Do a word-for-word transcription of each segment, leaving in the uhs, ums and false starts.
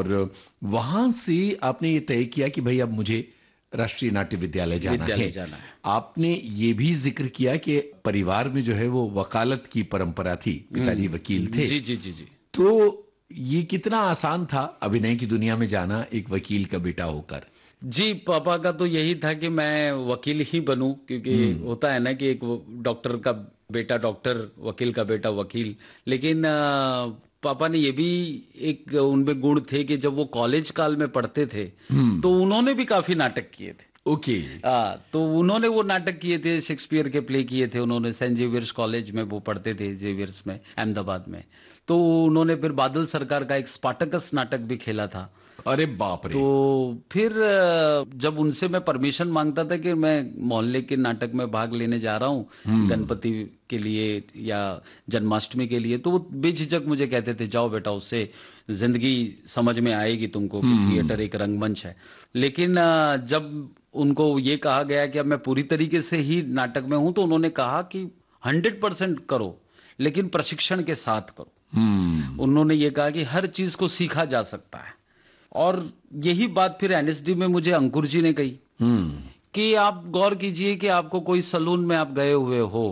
और वहां से आपने ये तय किया कि भाई अब मुझे राष्ट्रीय नाट्य विद्यालय जाना विद्यालय है। जाना है। आपने ये भी जिक्र किया कि परिवार में जो है वो वकालत की परंपरा थी, पिताजी वकील थे। जी जी जी जी। तो ये कितना आसान था अभिनय की दुनिया में जाना एक वकील का बेटा होकर? जी, पापा का तो यही था कि मैं वकील ही बनूं, क्योंकि होता है ना कि एक डॉक्टर का बेटा डॉक्टर, वकील का बेटा वकील। लेकिन अ, पापा ने ये भी एक उनमें गुण थे कि जब वो कॉलेज काल में पढ़ते थे तो उन्होंने भी काफी नाटक किए थे। ओके। आ, तो उन्होंने वो नाटक किए थे, शेक्सपियर के प्ले किए थे उन्होंने। सेंट जेवियर्स कॉलेज में वो पढ़ते थे, जेवियर्स में, अहमदाबाद में। तो उन्होंने फिर बादल सरकार का एक स्पार्टकस नाटक भी खेला था। अरे बाप रे। तो फिर अ, जब उनसे मैं परमिशन मांगता था कि मैं मोहल्ले के नाटक में भाग लेने जा रहा हूँ गणपति के लिए या जन्माष्टमी के लिए, तो वो बेझिझक मुझे कहते थे जाओ बेटा, उससे जिंदगी समझ में आएगी तुमको कि थिएटर एक रंगमंच है। लेकिन अ, जब उनको ये कहा गया कि अब मैं पूरी तरीके से ही नाटक में हूं, तो उन्होंने कहा कि हंड्रेड परसेंट करो, लेकिन प्रशिक्षण के साथ करो। हम्म। उन्होंने ये कहा कि हर चीज को सीखा जा सकता है। और यही बात फिर एनएसडी में मुझे अंकुर जी ने कही हम्म। कि आप गौर कीजिए कि आपको कोई सलून में आप गए हुए हो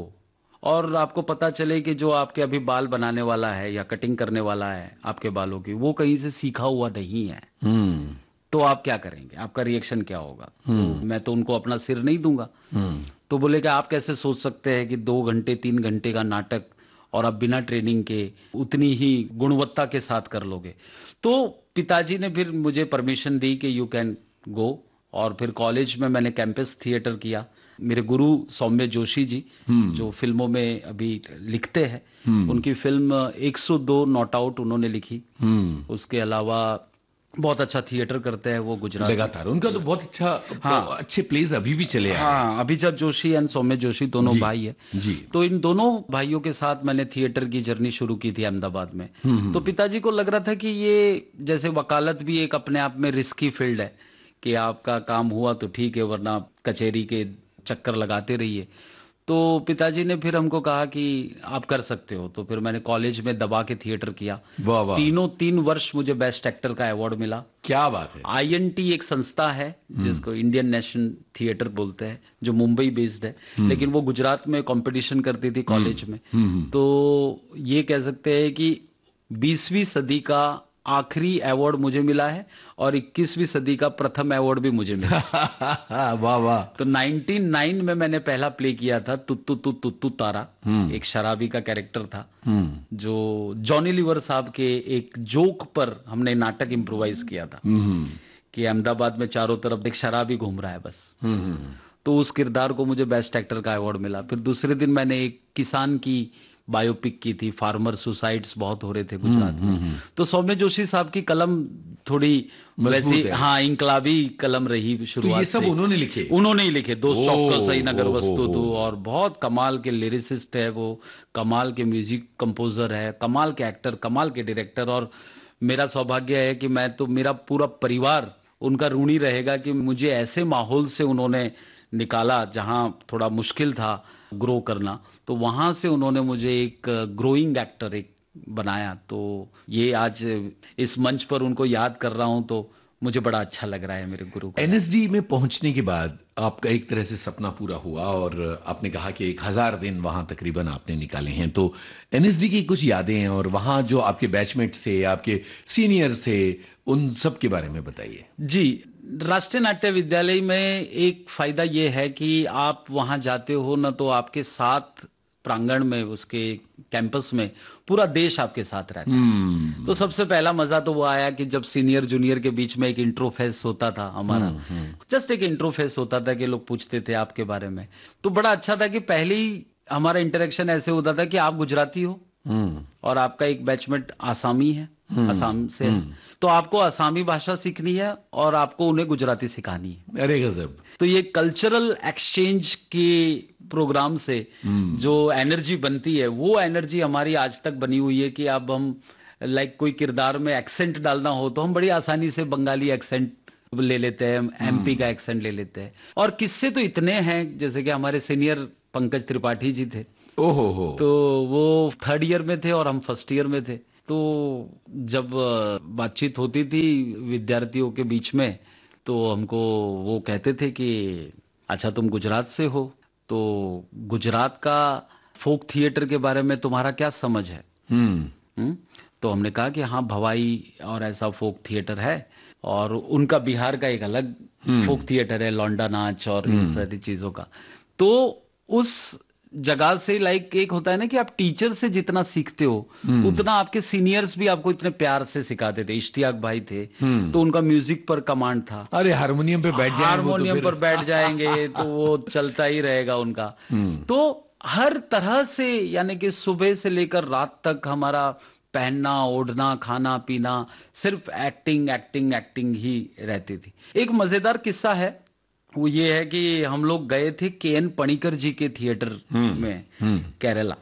और आपको पता चले कि जो आपके अभी बाल बनाने वाला है या कटिंग करने वाला है आपके बालों की, वो कहीं से सीखा हुआ नहीं है। हम्म। तो आप क्या करेंगे, आपका रिएक्शन क्या होगा? तो मैं तो उनको अपना सिर नहीं दूंगा। हम्म। तो बोले कि आप कैसे सोच सकते हैं कि दो घंटे तीन घंटे का नाटक और आप बिना ट्रेनिंग के उतनी ही गुणवत्ता के साथ कर लोगे? तो पिताजी ने फिर मुझे परमिशन दी कि यू कैन गो। और फिर कॉलेज में मैंने कैंपस थिएटर किया। मेरे गुरु सौम्य जोशी जी, जो फिल्मों में अभी लिखते हैं, उनकी फिल्म एक सौ दो नॉट आउट उन्होंने लिखी। उसके अलावा बहुत अच्छा थिएटर करते हैं वो गुजरात में। लगातार उनका तो बहुत अच्छा, हाँ, अच्छे प्लेस अभी भी चले आ रहे हैं। हाँ, अभिजीत जोशी एंड सौम्य जोशी दोनों भाई है जी। तो इन दोनों भाइयों के साथ मैंने थिएटर की जर्नी शुरू की थी अहमदाबाद में। तो पिताजी को लग रहा था कि ये जैसे वकालत भी एक अपने आप में रिस्की फील्ड है कि आपका काम हुआ तो ठीक है, वरना कचहरी के चक्कर लगाते रहिए। तो पिताजी ने फिर हमको कहा कि आप कर सकते हो। तो फिर मैंने कॉलेज में दबा के थिएटर किया। वाह वाह। तीनों तीन वर्ष मुझे बेस्ट एक्टर का अवार्ड मिला। क्या बात है। आईएनटी एक संस्था है जिसको इंडियन नेशनल थिएटर बोलते हैं, जो मुंबई बेस्ड है, लेकिन वो गुजरात में कंपटीशन करती थी कॉलेज में। तो ये कह सकते हैं कि बीसवीं सदी का आखिरी अवार्ड मुझे मिला है और इक्कीसवीं सदी का प्रथम अवार्ड भी मुझे मिला। वाह वाह। तो नाइनटी नाइन में मैंने पहला प्ले किया था तुत्तू तु तुत्तू तारा। एक शराबी का कैरेक्टर था जो जॉनी लीवर साहब के एक जोक पर हमने नाटक इम्प्रोवाइज किया था कि अहमदाबाद में चारों तरफ एक शराबी घूम रहा है बस। तो उस किरदार को मुझे बेस्ट एक्टर का अवार्ड मिला। फिर दूसरे दिन मैंने एक किसान की बायोपिक की थी, फार्मर सुसाइड्स बहुत हो रहे थे गुजरात में। तो सौम्य जोशी साहब की कलम थोड़ी वैसी, हाँ, इंकलाबी कलम रही शुरुआत। तो ये सब उन्होंने लिखे? उन्होंने ही लिखे। दो चौकस सही नगर वस्तु दो। और बहुत कमाल के लिरिसिस्ट है वो, कमाल के म्यूजिक कंपोजर है, कमाल के एक्टर, कमाल के डायरेक्टर। और मेरा सौभाग्य है कि मैं तो, मेरा पूरा परिवार उनका ऋणी रहेगा कि मुझे ऐसे माहौल से उन्होंने निकाला जहां थोड़ा मुश्किल था ग्रो करना, तो वहां से उन्होंने मुझे एक ग्रोइंग एक्टर एक बनाया। तो ये आज इस मंच पर उनको याद कर रहा हूं तो मुझे बड़ा अच्छा लग रहा है मेरे गुरु को। एनएसडी में पहुंचने के बाद आपका एक तरह से सपना पूरा हुआ और आपने कहा कि एक हजार दिन वहां तकरीबन आपने निकाले हैं। तो एनएसडी की कुछ यादें हैं और वहां जो आपके बैचमेट्स थे, आपके सीनियर्स थे, उन सब के बारे में बताइए। जी, राष्ट्रीय नाट्य विद्यालय में एक फायदा ये है कि आप वहां जाते हो ना, तो आपके साथ प्रांगण में, उसके कैंपस में पूरा देश आपके साथ रहता है। तो सबसे पहला मजा तो वो आया कि जब सीनियर जूनियर के बीच में एक इंट्रो फेस होता था हमारा। जस्ट एक इंट्रो फेस होता था कि लोग पूछते थे आपके बारे में। तो बड़ा अच्छा था कि पहले ही हमारा इंटरेक्शन ऐसे होता था कि आप गुजराती हो और आपका एक बैचमेट आसामी है, असम से है, तो आपको आसामी भाषा सीखनी है और आपको उन्हें गुजराती सिखानी है। अरे गजब। तो ये कल्चरल एक्सचेंज के प्रोग्राम से जो एनर्जी बनती है, वो एनर्जी हमारी आज तक बनी हुई है कि अब हम लाइक कोई किरदार में एक्सेंट डालना हो तो हम बड़ी आसानी से बंगाली एक्सेंट ले लेते हैं, एमपी का एक्सेंट ले लेते हैं। और किस्से तो इतने हैं, जैसे कि हमारे सीनियर पंकज त्रिपाठी जी थे। ओहो हो। तो वो थर्ड ईयर में थे और हम फर्स्ट ईयर में थे। तो जब बातचीत होती थी विद्यार्थियों के बीच में, तो हमको वो कहते थे कि अच्छा तुम गुजरात से हो, तो गुजरात का फोक थिएटर के बारे में तुम्हारा क्या समझ है? हम्म हम्म तो हमने कहा कि हाँ भवाई और ऐसा फोक थिएटर है, और उनका बिहार का एक अलग फोक थिएटर है, लौंडा नाच और इन सारी चीजों का। तो उस जगह से लाइक एक होता है ना कि आप टीचर से जितना सीखते हो उतना आपके सीनियर्स भी आपको इतने प्यार से सिखाते थे। इश्तियाक भाई थे तो उनका म्यूजिक पर कमांड था। अरे हारमोनियम पे बैठ जाएंगे, हारमोनियम पर बैठ जाएंगे तो वो चलता ही रहेगा उनका। तो हर तरह से यानी कि सुबह से लेकर रात तक हमारा पहनना ओढ़ना खाना पीना सिर्फ एक्टिंग एक्टिंग एक्टिंग ही रहती थी। एक मजेदार किस्सा है, वो ये है कि हम लोग गए थे के एन पणिकर जी के थिएटर में केरला।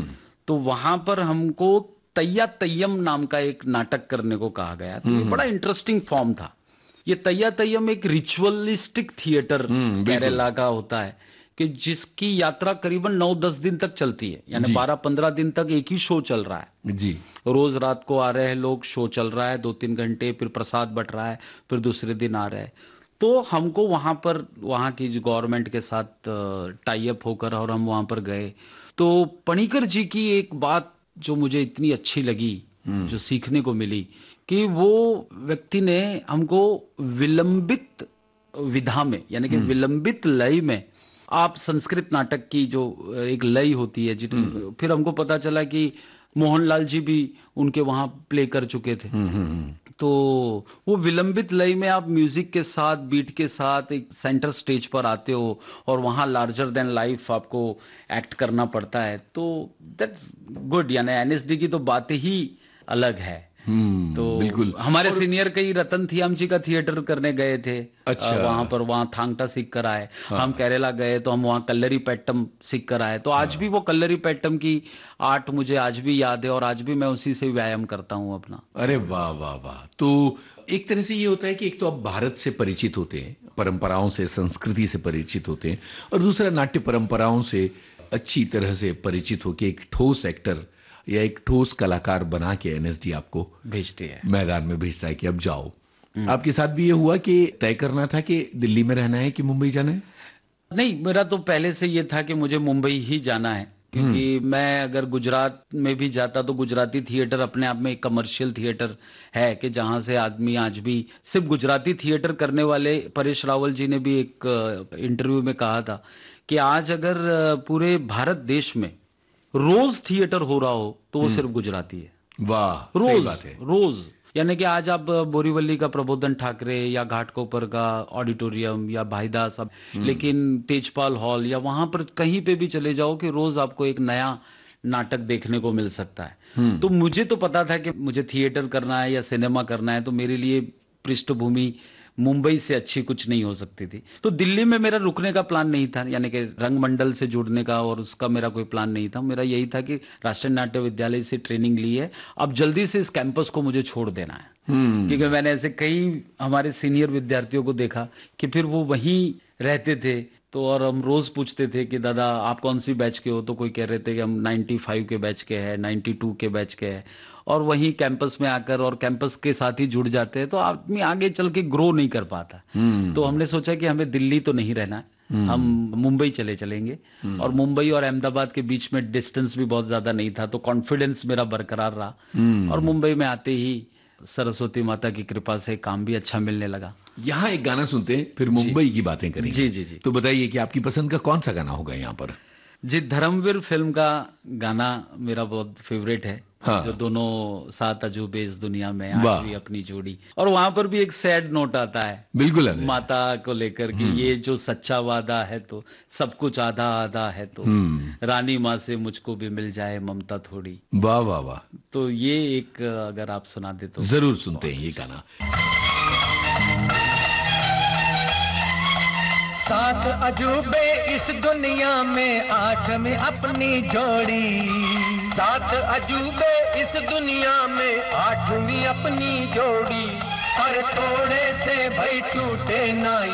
तो वहां पर हमको तैया तैयम नाम का एक नाटक करने को कहा गया। तो ये बड़ा इंटरेस्टिंग फॉर्म था। ये तैया तैयम एक रिचुअलिस्टिक थिएटर केरला का होता है कि जिसकी यात्रा करीबन नौ दस दिन तक चलती है, यानी बारह पंद्रह दिन तक एक ही शो चल रहा है जी। रोज रात को आ रहे हैं लोग, शो चल रहा है दो तीन घंटे, फिर प्रसाद बट रहा है, फिर दूसरे दिन आ रहे हैं। तो हमको वहां पर वहां की गवर्नमेंट के साथ टाई अप होकर और हम वहां पर गए। तो पणिकर जी की एक बात जो मुझे इतनी अच्छी लगी, जो सीखने को मिली, कि वो व्यक्ति ने हमको विलंबित विधा में यानी कि विलंबित लय में, आप संस्कृत नाटक की जो एक लय होती है, फिर हमको पता चला कि मोहनलाल जी भी उनके वहां प्ले कर चुके थे। तो वो विलंबित लय में आप म्यूजिक के साथ बीट के साथ एक सेंटर स्टेज पर आते हो और वहां लार्जर देन लाइफ आपको एक्ट करना पड़ता है। तो दैट्स गुड, यानी एनएसडी की तो बात ही अलग है। हम्म तो बिल्कुल। हमारे और... सीनियर कई रतन थियाम जी का थिएटर करने गए थे। अच्छा। वहां पर वहां थांगटा सीख कर आए। हाँ। हम केरला गए तो हम वहां कल्लरी पैट्टम सीख कर आए। तो आज हाँ। भी वो कल्लरी पैट्टम की आर्ट मुझे आज भी याद है और आज भी मैं उसी से व्यायाम करता हूं अपना। अरे वाह वाह वाह। तो एक तरह से ये होता है कि एक तो आप भारत से परिचित होते हैं, परंपराओं से संस्कृति से परिचित होते हैं, और दूसरा नाट्य परंपराओं से अच्छी तरह से परिचित होकर एक ठोस एक्टर या एक ठोस कलाकार बना के एनएसडी आपको भेजती है, मैदान में भेजता है कि अब जाओ। आपके साथ भी ये हुआ कि तय करना था कि दिल्ली में रहना है कि मुंबई जाना है? नहीं, मेरा तो पहले से ये था कि मुझे मुंबई ही जाना है, क्योंकि मैं अगर गुजरात में भी जाता तो गुजराती थिएटर अपने आप में एक कमर्शियल थिएटर है कि जहां से आदमी आज भी सिर्फ गुजराती थिएटर करने वाले, परेश रावल जी ने भी एक इंटरव्यू में कहा था कि आज अगर पूरे भारत देश में रोज थिएटर हो रहा हो तो वो सिर्फ गुजराती है। वाह, रोज सही बात है। रोज यानी कि आज आप बोरीवली का प्रबोधन ठाकरे या घाटकोपर का ऑडिटोरियम या भाईदास, लेकिन तेजपाल हॉल या वहां पर कहीं पे भी चले जाओ कि रोज आपको एक नया नाटक देखने को मिल सकता है। तो मुझे तो पता था कि मुझे थिएटर करना है या सिनेमा करना है, तो मेरे लिए पृष्ठभूमि मुंबई से अच्छी कुछ नहीं हो सकती थी। तो दिल्ली में मेरा रुकने का प्लान नहीं था, यानी कि रंगमंडल से जुड़ने का और उसका मेरा कोई प्लान नहीं था। मेरा यही था कि राष्ट्रीय नाट्य विद्यालय से ट्रेनिंग ली है, अब जल्दी से इस कैंपस को मुझे छोड़ देना है। क्योंकि मैंने ऐसे कई हमारे सीनियर विद्यार्थियों को देखा कि फिर वो वहीं रहते थे, तो और हम रोज पूछते थे कि दादा आप कौन सी बैच के हो, तो कोई कह रहे थे कि हम पचानवे के बैच के हैं, बानवे के बैच के हैं, और वहीं कैंपस में आकर और कैंपस के साथ ही जुड़ जाते हैं तो आदमी आगे चल के ग्रो नहीं कर पाता। तो हमने सोचा कि हमें दिल्ली तो नहीं रहना है, हम मुंबई चले चलेंगे। और मुंबई और अहमदाबाद के बीच में डिस्टेंस भी बहुत ज्यादा नहीं था, तो कॉन्फिडेंस मेरा बरकरार रहा और मुंबई में आते ही सरस्वती माता की कृपा से काम भी अच्छा मिलने लगा। यहाँ एक गाना सुनते हैं, फिर मुंबई की बातें करेंगे। जी जी जी। तो बताइए कि आपकी पसंद का कौन सा गाना होगा यहाँ पर? जी, धर्मवीर फिल्म का गाना मेरा बहुत फेवरेट है। हाँ। जो दोनों सात अजूबे इस दुनिया में, आज भी अपनी जोड़ी, और वहां पर भी एक सैड नोट आता है बिल्कुल माता को लेकर कि ये जो सच्चा वादा है तो सब कुछ आधा आधा है, तो रानी माँ से मुझको भी मिल जाए ममता थोड़ी। वाह वाह वाह। तो ये एक अगर आप सुना दे तो। जरूर सुनते हैं ये गाना। सात अजूबे इस दुनिया में, आठ में अपनी जोड़ी। सात अजूबे इस दुनिया में, आठवीं अपनी जोड़ी। और थोड़े से भाई टूटे ना